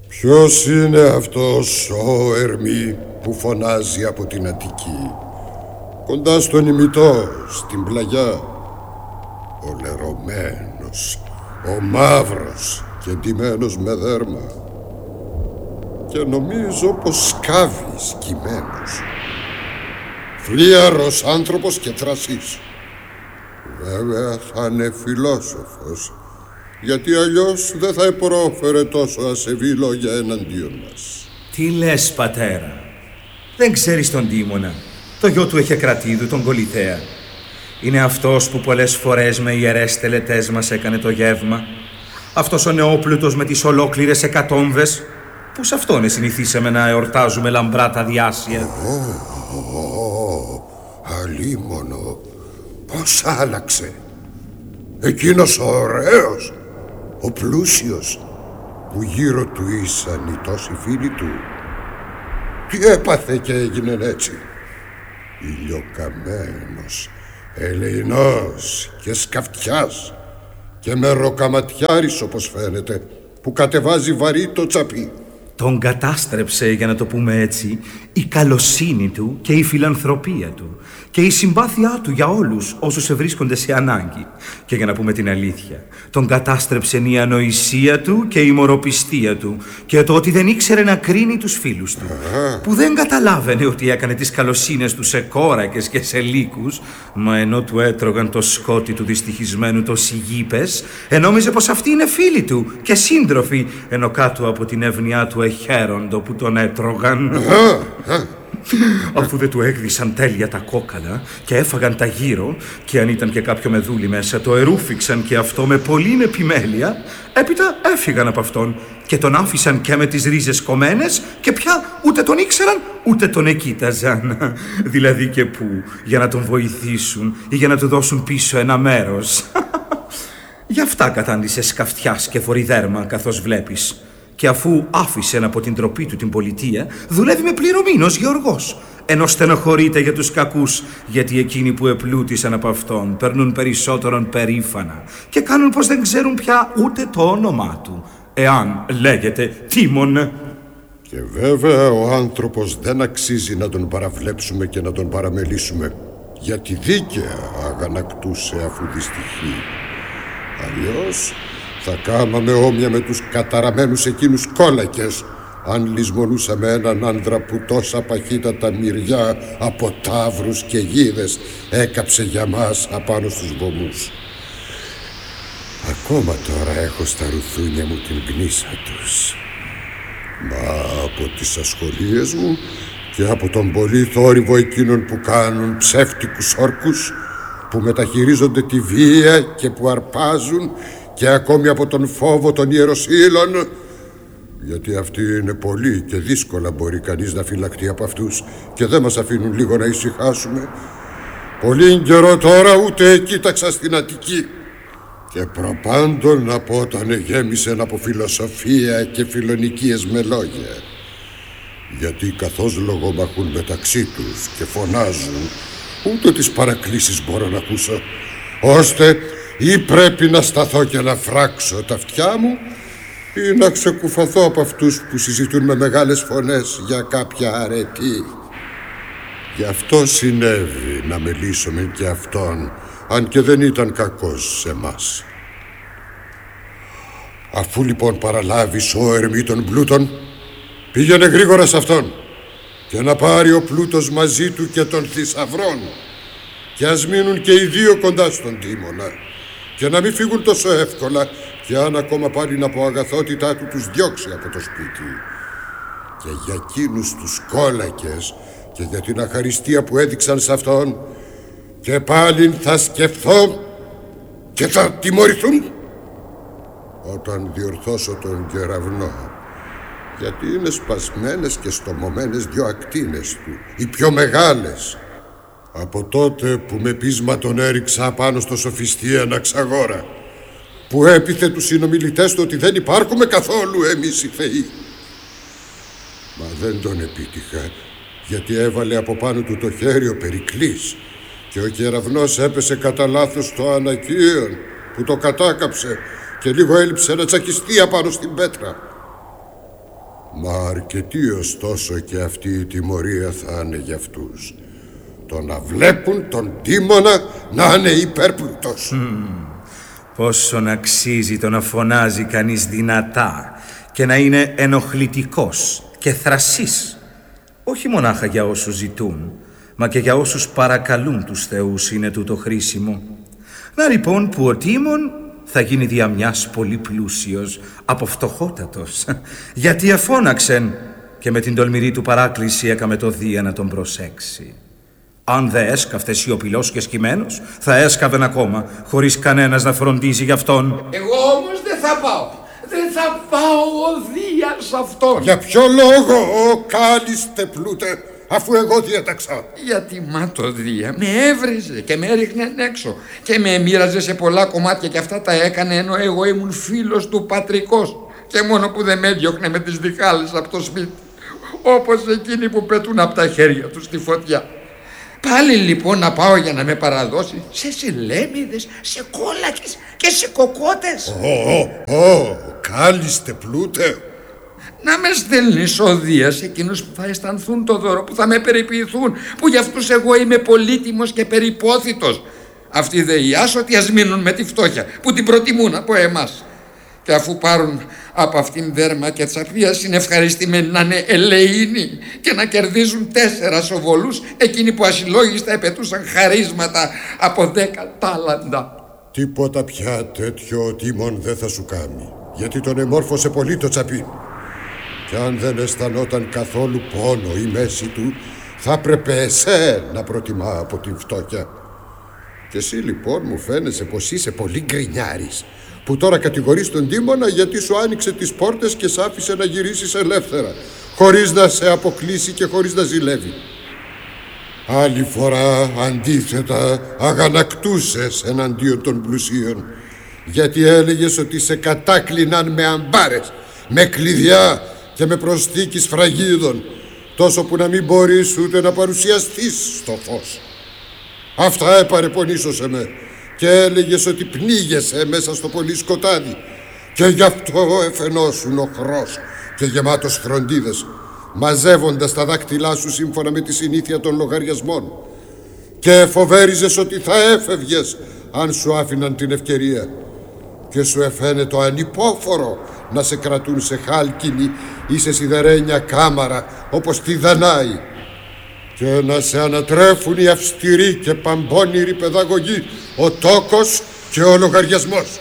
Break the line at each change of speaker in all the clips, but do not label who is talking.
Ποιος είναι αυτός ο Ερμή που φωνάζει από την Αττική, κοντά στον ημιτό, στην πλαγιά? Ο λερωμένος, ο μαύρος και ντυμένος με δέρμα. Και νομίζω πως σκάβει σκυμμένος, φλίαρος άνθρωπος και θρασής. Βέβαια θα είναι φιλόσοφος, γιατί αλλιώς δεν θα επρόφερε τόσο ασεβή λόγια εναντίον μας.
Τι λες, πατέρα? Δεν ξέρεις τον Τίμωνα? Το γιο του Εχεκρατίδου, τον Κολυθέα. Είναι αυτός που πολλές φορές με ιερές τελετές μας έκανε το γεύμα. Αυτός ο νεόπλουτος με τις ολόκληρες εκατόμβες, που σε αυτόν συνηθίσαμε να εορτάζουμε λαμπρά τα διάσια.
Αλίμονο, πώς άλλαξε. Εκείνος ο ωραίος, ο πλούσιος, που γύρω του ήσαν οι τόσοι φίλοι του. Τι έπαθε και έγινε έτσι? Ηλιοκαμένος, ελεεινός και σκαφτιάς και μεροκαματιάρης, όπως φαίνεται, που κατεβάζει βαρύ το τσαπί.
Τον κατάστρεψε, για να το πούμε έτσι, η καλοσύνη του και η φιλανθρωπία του και η συμπάθειά του για όλους όσους βρίσκονται σε ανάγκη. Και για να πούμε την αλήθεια, τον κατάστρεψε η ανοησία του και η μωροπιστία του και το ότι δεν ήξερε να κρίνει τους φίλους του, που δεν καταλάβαινε ότι έκανε τις καλοσύνες του σε κόρακες και σε λύκους, μα ενώ του έτρωγαν το σκότι του δυστυχισμένου τόσοι γήπες, ενόμιζε πως αυτοί είναι φίλοι του και σύντροφοι, ενώ κάτω από την εύνοιά του εχέροντο που τον έτρωγαν. Αφού δεν του έκδισαν τέλεια τα κόκαλα και έφαγαν τα γύρω, και αν ήταν και κάποιο μεδούλι μέσα, το ερούφηξαν και αυτό με πολλήν επιμέλεια, έπειτα έφυγαν από αυτόν και τον άφησαν και με τις ρίζες κομμένες και πια ούτε τον ήξεραν ούτε τον εκοίταζαν. Δηλαδή και πού, για να τον βοηθήσουν ή για να του δώσουν πίσω ένα μέρος. Γι' αυτά κατάντησε σκαφτιάς και φοριδέρμα, καθώς βλέπεις. Και αφού άφησε από την τροπή του την πολιτεία, δουλεύει με πληρωμή ως γεωργός. Ενώ στενοχωρείται για τους κακούς, γιατί εκείνοι που επλούτησαν από αυτόν περνούν περισσότερον περήφανα και κάνουν πως δεν ξέρουν πια ούτε το όνομά του, εάν λέγεται Τίμων.
Και βέβαια ο άνθρωπος δεν αξίζει να τον παραβλέψουμε και να τον παραμελήσουμε, γιατί δίκαια αγανακτούσε αφού δυστυχεί. Αλλιώς θα κάμαμε όμοια με τους καταραμένους εκείνους κόλακες, αν λησμονούσαμε έναν άντρα που τόσα παχύτατα μυριά από ταύρους και γίδες έκαψε για μας απάνω στους βωμούς. Ακόμα τώρα έχω στα ρουθούνια μου την γνίσα τους. Μα από τις ασχολίες μου και από τον πολύ θόρυβο εκείνων που κάνουν ψεύτικους όρκους, που μεταχειρίζονται τη βία και που αρπάζουν, και ακόμη από τον φόβο των ιεροσύλλων, γιατί αυτοί είναι πολλοί και δύσκολα μπορεί κανείς να φυλακτεί από αυτούς και δεν μας αφήνουν λίγο να ησυχάσουμε. Πολύ καιρό τώρα ούτε κοίταξα στην Αττική, και προπάντων να πω όταν γέμισεν από φιλοσοφία και φιλονικίες με λόγια, γιατί καθώς λογομαχούν μεταξύ τους και φωνάζουν, ούτε τις παρακλήσεις μπορώ να ακούσω, ώστε ή πρέπει να σταθώ και να φράξω τα αυτιά μου, ή να ξεκουφαθώ από αυτούς που συζητούν με μεγάλες φωνές για κάποια αρετή. Γι' αυτό συνέβη να μελήσουμε και αυτόν, αν και δεν ήταν κακός σε μας. Αφού λοιπόν παραλάβεις ο Ερμή των πλούτων, πήγαινε γρήγορα σε αυτόν και να πάρει ο πλούτος μαζί του και των θησαυρών, και ας μείνουν και οι δύο κοντά στον Τίμωνα, και να μην φύγουν τόσο εύκολα, και αν ακόμα πάλι από αγαθότητά του τους διώξει από το σπίτι. Και για εκείνους τους κόλακες και για την αχαριστία που έδειξαν σε αυτόν, και πάλι θα σκεφτώ και θα τιμωρηθούν όταν διορθώσω τον κεραυνό, γιατί είναι σπασμένες και στομωμένες δυο ακτίνες του, οι πιο μεγάλες, από τότε που με πείσμα τον έριξα πάνω στο σοφιστή Αναξαγόρα, που έπιθε τους συνομιλητές του ότι δεν υπάρχουμε καθόλου εμείς οι θεοί. Μα δεν τον επίτυχα, γιατί έβαλε από πάνω του το χέρι ο Περικλής, και ο κεραυνός έπεσε κατά λάθος στο Ανακίον, που το κατάκαψε και λίγο έλειψε να τσακιστεί απάνω στην πέτρα. Μα αρκετή ωστόσο και αυτή η τιμωρία θα είναι για αυτούς. Το να βλέπουν τον Τίμωνα να είναι υπέρπλουτος.
Πόσον αξίζει το να φωνάζει κανείς δυνατά και να είναι ενοχλητικός και θρασής. Όχι μονάχα για όσους ζητούν, μα και για όσους παρακαλούν τους θεούς είναι τούτο χρήσιμο. Να λοιπόν που ο Τίμων θα γίνει δια μιας πολύ πλούσιος από φτωχότατος, γιατί αφώναξεν και με την τολμηρή του παράκληση έκαμε το Δία να τον προσέξει. Αν δε έσκαφτε σιωπηλός και σκυμμένος, θα έσκαβεν ακόμα, χωρίς κανένας να φροντίζει γι' αυτόν.
Εγώ όμως δεν θα πάω. Δεν θα πάω ο Δίας αυτόν.
Για ποιο λόγο, κάλιστε πλούτε, αφού εγώ διέταξα?
Γιατί μα το Δία με έβριζε και με έριχνε έξω και με μοίραζε σε πολλά κομμάτια και αυτά τα έκανε ενώ εγώ ήμουν φίλος του πατρικός και μόνο που δεν με έδιωχνε με τις διχάλες από το σπίτι, όπως εκείνοι που πετούν από τα χέρια τους στη φωτιά. Πάλι λοιπόν να πάω για να με παραδώσει σε σελέμιδες, σε κόλακες και σε κοκότες.
Κάλιστε πλούτε.
Να με στέλνεις ο Δίας εκείνους που θα αισθανθούν το δώρο, που θα με περιποιηθούν, που για αυτούς εγώ είμαι πολύτιμος και περιπόθητος. Αυτοί δε οι άσωτοι ας μείνουν με τη φτώχεια που την προτιμούν από εμάς. Και αφού πάρουν από αυτήν δέρμα και τσαπίας είναι ευχαριστημένοι να είναι ελεηνοί και να κερδίζουν 4 σοβολούς εκείνοι που ασυλλόγιστα επαιτούσαν χαρίσματα από 10 τάλαντα.
Τίποτα πια τέτοιο ο Τίμων δεν θα σου κάνει, γιατί τον εμόρφωσε πολύ το τσαπί. Κι αν δεν αισθανόταν καθόλου πόνο η μέση του, θα έπρεπε να προτιμά από την φτώχεια. Και εσύ λοιπόν μου φαίνεσαι πως είσαι πολύ γκρινιάρης, που τώρα κατηγορείς τον Τίμωνα γιατί σου άνοιξε τις πόρτες και σ' άφησε να γυρίσεις ελεύθερα, χωρίς να σε αποκλείσει και χωρίς να ζηλεύει. Άλλη φορά αντίθετα αγανακτούσες εναντίον των πλουσίων, γιατί έλεγες ότι σε κατάκλιναν με αμπάρες, με κλειδιά και με προσθήκη σφραγίδων, τόσο που να μην μπορείς ούτε να παρουσιαστείς στο φως. Αυτά επαρεπονήσωσε με και έλεγες ότι πνίγεσαι μέσα στο πολύ σκοτάδι και γι' αυτό εφαινόσουν οχρός και γεμάτος φροντίδες, μαζεύοντας τα δάκτυλά σου σύμφωνα με τη συνήθεια των λογαριασμών, και φοβέριζες ότι θα έφευγες αν σου άφηναν την ευκαιρία και σου εφαίνεται το ανυπόφορο να σε κρατούν σε χάλκινη ή σε σιδερένια κάμαρα όπως τη Δανάη και να σε ανατρέφουν η αυστηρή και παμπώνηρη παιδαγωγή, ο τόκος και ο λογαριασμός.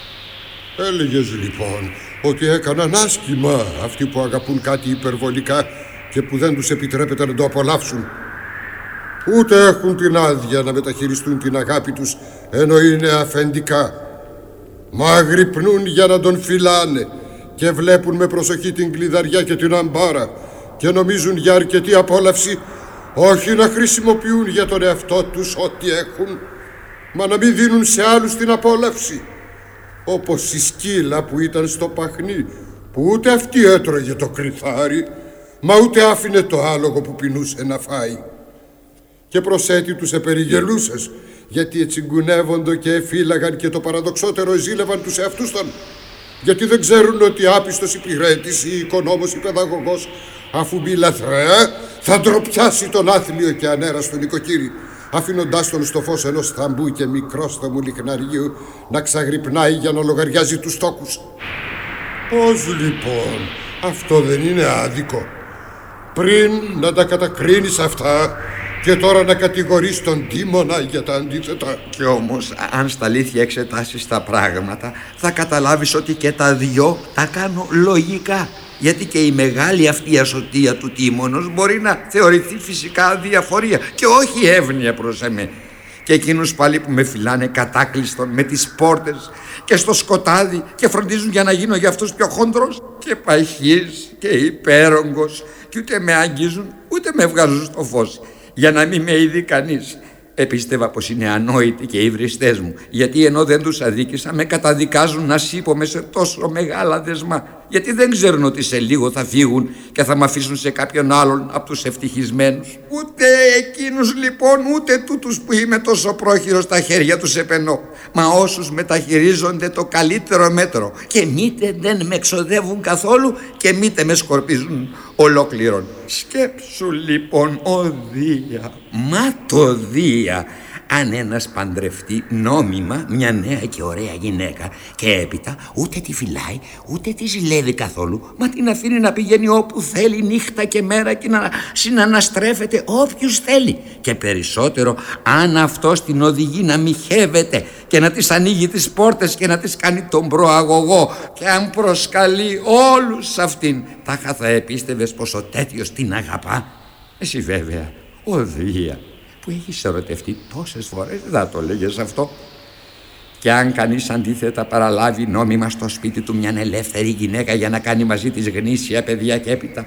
Έλεγες λοιπόν ότι έκαναν άσχημα αυτοί που αγαπούν κάτι υπερβολικά και που δεν τους επιτρέπεται να το απολαύσουν. Ούτε έχουν την άδεια να μεταχειριστούν την αγάπη τους ενώ είναι αφεντικά. Μα αγρυπνούν για να τον φυλάνε και βλέπουν με προσοχή την κλειδαριά και την αμπάρα και νομίζουν για αρκετή απόλαυση όχι να χρησιμοποιούν για τον εαυτό τους ό,τι έχουν, μα να μην δίνουν σε άλλους την απόλαυση. Όπως η σκύλα που ήταν στο παχνί, που ούτε αυτή έτρωγε το κρυθάρι, μα ούτε άφηνε το άλογο που πεινούσε να φάει. Και προσέτη τους επεριγελούσες, γιατί ετσιγκουνεύοντο και εφύλαγαν και το παραδοξότερο ζήλευαν τους εαυτούς των, γιατί δεν ξέρουν ότι άπιστος υπηρέτης ή οικονόμος ή παιδαγωγός, αφού μπει λαθρέα, θα ντροπιάσει τον άθλιο και ανέραστο νοικοκύρη, αφήνοντάς τον στο φως ενός θαμπού και μικρόστομου λιχναριού να ξαγρυπνάει για να λογαριάζει τους τόκους. Πώς λοιπόν αυτό δεν είναι άδικο? Πριν να τα κατακρίνεις αυτά και τώρα να κατηγορείς τον Τίμωνα για τα αντίθετα.
Και όμως αν στα αλήθεια εξετάσεις τα πράγματα θα καταλάβεις ότι και τα δυο τα κάνω λογικά, γιατί και η μεγάλη αυτή ασωτεία του Τίμωνος μπορεί να θεωρηθεί φυσικά αδιαφορία και όχι εύνοια προς εμέ. Και εκείνους πάλι που με φυλάνε κατάκλειστον με τις πόρτες και στο σκοτάδι και φροντίζουν για να γίνω για αυτούς πιο χοντρός και παχής και υπέρογκος και ούτε με αγγίζουν ούτε με βγάζουν στο φως για να μην με είδει κανείς. Επίστευα πως είναι ανόητοι και οι βριστές μου, γιατί ενώ δεν τους αδίκησα με καταδικάζουν να σύπομαι σε τόσο μεγάλα δεσμά. γιατί δεν ξέρουν ότι σε λίγο θα φύγουν και θα μ' αφήσουν σε κάποιον άλλον από τους ευτυχισμένους. Ούτε εκείνους λοιπόν, ούτε τούτους που είμαι τόσο πρόχειρος στα χέρια τους επενώ. Μα όσους μεταχειρίζονται το καλύτερο μέτρο και μήτε δεν με εξοδεύουν καθόλου και μήτε με σκορπίζουν ολόκληρον. Σκέψου λοιπόν, ο Δία, μα το Δία, αν ένας παντρευτεί νόμιμα μια νέα και ωραία γυναίκα και έπειτα ούτε τη φυλάει ούτε τη ζηλεύει καθόλου, μα την αφήνει να πηγαίνει όπου θέλει νύχτα και μέρα και να συναναστρέφεται όποιους θέλει, και περισσότερο αν αυτός την οδηγεί να μοιχεύεται και να της ανοίγει τις πόρτες και να της κάνει τον προαγωγό, και αν προσκαλεί όλους σε αυτήν, τάχα θα επίστευες πως ο τέτοιος την αγαπά? Εσύ βέβαια, ο Δία, που έχεις ερωτευτεί τόσες φορές, δεν το λέγες αυτό? Και αν κανείς αντίθετα παραλάβει νόμιμα στο σπίτι του μια ελεύθερη γυναίκα για να κάνει μαζί της γνήσια παιδιά και έπειτα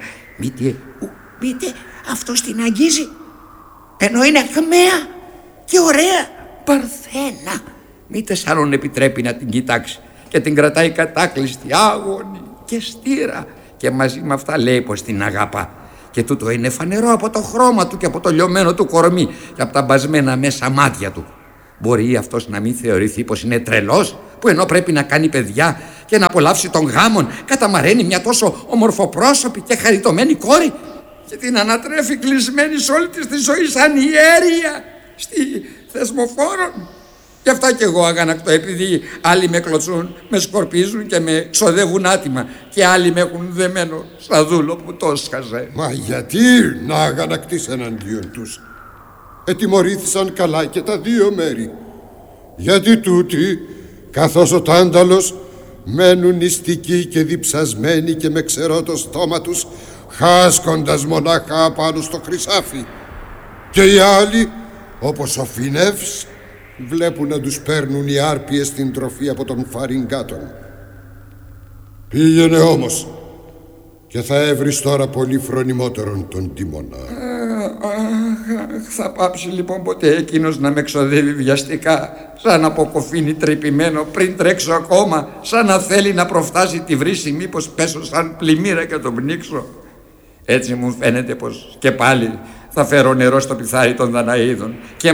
μήτε αυτός την αγγίζει, ενώ είναι χμαία και ωραία παρθένα, μήτε σάλλον επιτρέπει να την κοιτάξει και την κρατάει κατάκλειστη, άγωνη και στήρα, και μαζί με αυτά λέει πως την αγαπά. Και τούτο είναι φανερό από το χρώμα του και από το λιωμένο του κορμί και από τα μπασμένα μέσα μάτια του. Μπορεί αυτός να μην θεωρηθεί πως είναι τρελός, που ενώ πρέπει να κάνει παιδιά και να απολαύσει των γάμων, καταμαραίνει μια τόσο ομορφοπρόσωπη και χαριτωμένη κόρη και την ανατρέφει κλεισμένη σε όλη της τη ζωή σαν ιέρια στη Θεσμοφόρον? Γι' αυτά κι εγώ αγανακτώ, επειδή άλλοι με κλωτσούν, με σκορπίζουν και με ξοδεύουν άτιμα και άλλοι με έχουν δεμένο σαν δούλο που το σκαζε.
Μα γιατί να αγανακτείς εναντίον τους? Ετιμωρήθησαν καλά και τα δύο μέρη. Γιατί τούτοι, καθώς ο τάνταλος, μένουν νηστικοί και διψασμένοι και με ξερό το στόμα τους, χάσκοντας μονάχα πάνω στο χρυσάφι. Και οι άλλοι, όπως ο Φινεύς, βλέπουν να τους παίρνουν οι άρπιες την τροφή από τον Φαρινγκάτον. Πήγαινε όμως και θα έβρεις τώρα πολύ φρονιμότερον τον Τίμωνα.
Θα πάψει λοιπόν ποτέ εκείνος να με εξοδεύει βιαστικά, σαν από κοφίνι τρυπημένο πριν τρέξω ακόμα, σαν να θέλει να προφτάσει τη βρύση, μήπως πέσω σαν πλημμύρα και τον πνίξω? Έτσι μου φαίνεται πως και πάλι θα φέρω νερό στο πιθάρι των Δαναίδων και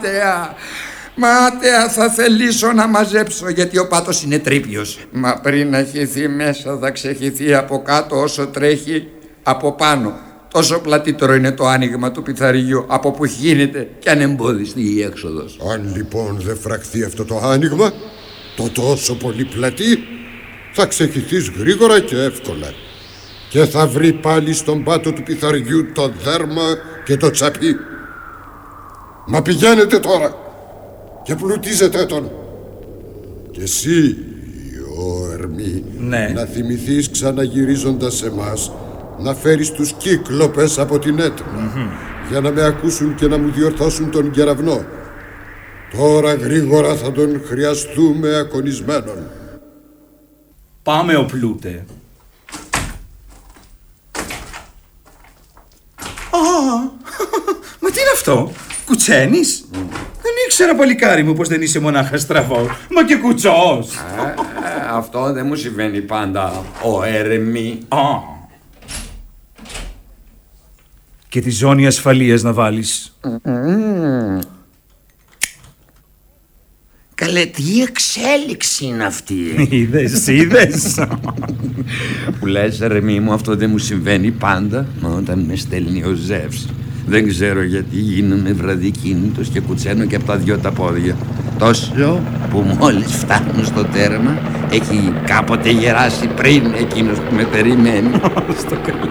μάταια θα θελήσω να μαζέψω, γιατί ο πάτος είναι τρίπιος. Μα πριν να χυθεί μέσα θα ξεχυθεί από κάτω όσο τρέχει από πάνω. Τόσο πλατύτερο είναι το άνοιγμα του πιθαριού από που χύνεται και ανεμπόδιστη η έξοδος.
Αν λοιπόν δεν φραχθεί αυτό το άνοιγμα, το τόσο πολύ πλατή, θα ξεχυθείς γρήγορα και εύκολα και θα βρει πάλι στον πάτο του πιθαριού το δέρμα και το τσαπί. Μα πηγαίνετε τώρα και πλουτίζετε τον. Και εσύ, ο Ερμή,
ναι,
να θυμηθείς ξαναγυρίζοντας εμάς να φέρεις τους κύκλοπες από την Έτνα για να με ακούσουν και να μου διορθώσουν τον κεραυνό. Τώρα γρήγορα θα τον χρειαστούμε ακονισμένον.
Πάμε, ο Πλούτε. Μα τι είναι αυτό? Κουτσένεις? Δεν ήξερα, παλικάρι μου, πως δεν είσαι μονάχα στραβό, μα και κουτσός.
Αυτό δεν μου συμβαίνει πάντα, ο Ερμή.
Και τη ζώνη ασφαλείας να βάλεις.
Καλέ, τι εξέλιξη είναι αυτή?
Είδες.
Που λες, Ερμή μου, αυτό δεν μου συμβαίνει πάντα, μα όταν με στέλνει ο Ζεύς. Δεν ξέρω γιατί γίνομαι βραδικίνητος και κουτσένω και από τα δυο τα πόδια. Τόσο που μόλις φτάνω στο τέρμα έχει κάποτε γεράσει πριν εκείνος που με περιμένει.
Στο